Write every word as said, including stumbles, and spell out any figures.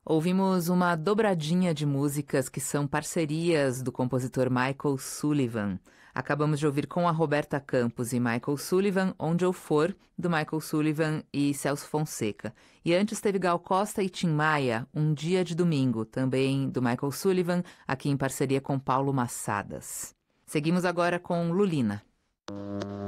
Ouvimos uma dobradinha de músicas que são parcerias do compositor Michael Sullivan. Acabamos de ouvir Com a Roberta Campos e Michael Sullivan, Onde Eu For, do Michael Sullivan e Celso Fonseca. E antes teve Gal Costa e Tim Maia, Um Dia de Domingo, também do Michael Sullivan, aqui em parceria com Paulo Massadas. Seguimos agora com Lulina.